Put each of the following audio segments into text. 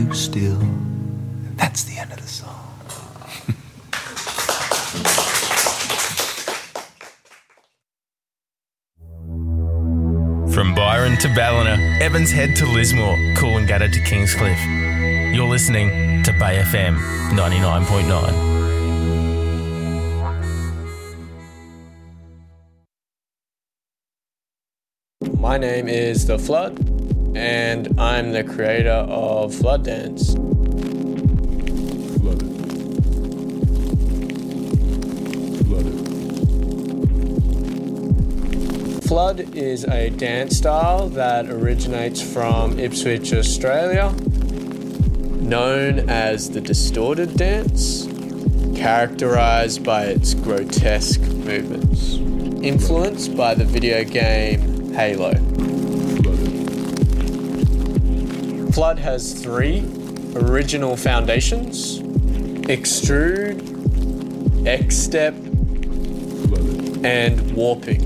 you still. And that's the end of the song. From Byron to Ballina, Evans Head to Lismore, Coolangatta to Kingscliff. You're listening to Bay FM 99.9. My name is The Flood, and I'm the creator of Flood Dance. Flood is a dance style that originates from Ipswich, Australia, known as the distorted dance, characterised by its grotesque movements, influenced by the video game Halo. Flood has 3 original foundations: extrude, X-step, and warping.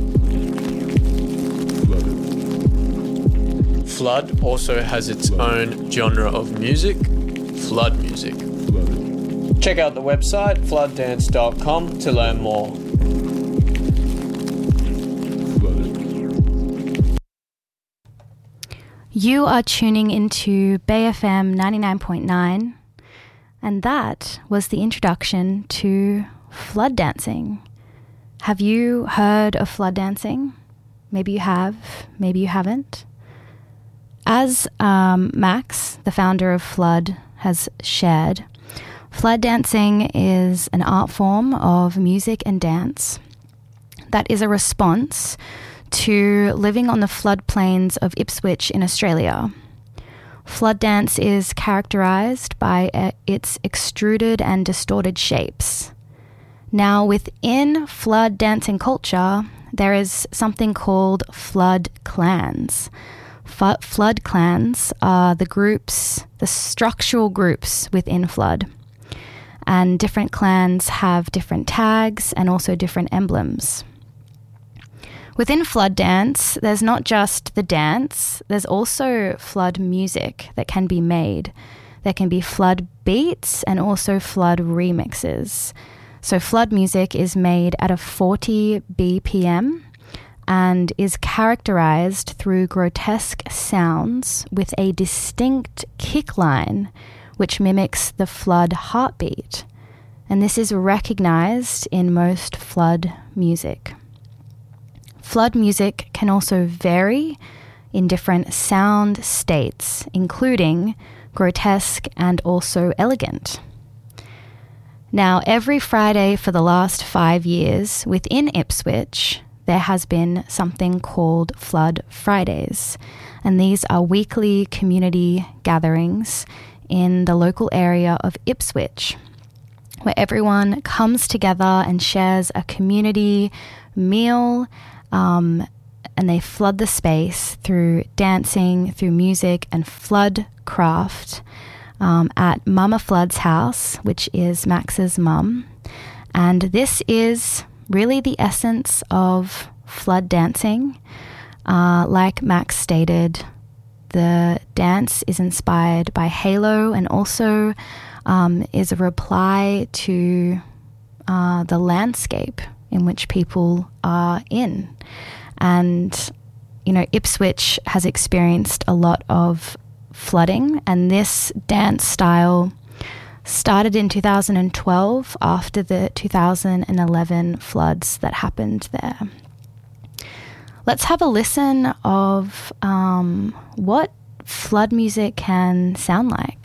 Flood also has its own genre of music, flood music. Check out the website flooddance.com to learn more. You are tuning into Bay FM 99.9, and that was the introduction to flood dancing. Have you heard of flood dancing? Maybe you have, maybe you haven't. As Max, the founder of Flood, has shared, flood dancing is an art form of music and dance that is a response to living on the floodplains of Ipswich in Australia. Flood dance is characterised by its extruded and distorted shapes. Now, within flood dancing culture, there is something called flood clans. Flood clans are the structural groups within Flood. And different clans have different tags and also different emblems. Within flood dance, there's not just the dance, there's also flood music that can be made. There can be flood beats and also flood remixes. So flood music is made at a 40 BPM and is characterized through grotesque sounds with a distinct kick line which mimics the flood heartbeat. And this is recognized in most flood music. Flood music can also vary in different sound states, including grotesque and also elegant. Now, every Friday for the last 5 years within Ipswich, there has been something called Flood Fridays, and these are weekly community gatherings in the local area of Ipswich, where everyone comes together and shares a community meal, and they flood the space through dancing, through music and flood craft at Mama Flood's house, which is Max's mum. And this is really the essence of flood dancing. Like Max stated, the dance is inspired by Halo and also is a reply to the landscape in which people are in. And, you know, Ipswich has experienced a lot of flooding, and this dance style started in 2012 after the 2011 floods that happened there. Let's have a listen of what flood music can sound like.